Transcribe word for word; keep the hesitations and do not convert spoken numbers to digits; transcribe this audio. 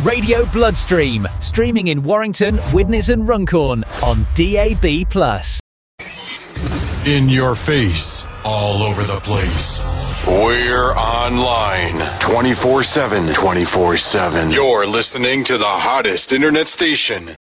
Radio Bloodstream, streaming in Warrington, Widnes and Runcorn on D A B plus. In your face, all over the place. We're online twenty-four seven, twenty-four seven. You're listening to the hottest internet station.